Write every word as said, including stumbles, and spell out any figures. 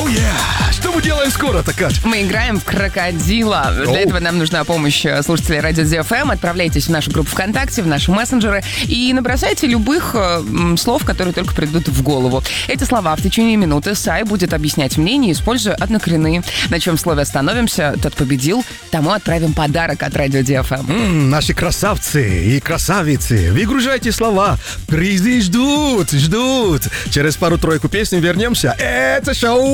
yeah. Что мы делаем скоро-то, Кать? Мы играем в крокодила. Для Оу. этого нам нужна помощь слушателей Радио Ди Эф Эм. Отправляйтесь в нашу группу ВКонтакте, в наши мессенджеры и набросайте любых э, м, слов, которые только придут в голову. Эти слова в течение минуты Сай будет объяснять мнение, используя однокоренные. На чем слове остановимся, тот победил, тому отправим подарок от Радио Ди Эф Эм. М, наши красавцы и красавицы, выгружайте слова. Призы ждут, ждут. Через пару-тройку песен вернемся. Это шоу